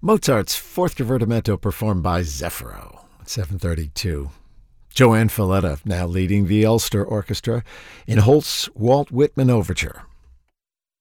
Mozart's Fourth Divertimento performed by Zeffiro at 7:32. Joanne Falletta now leading the Ulster Orchestra in Holst's Walt Whitman Overture.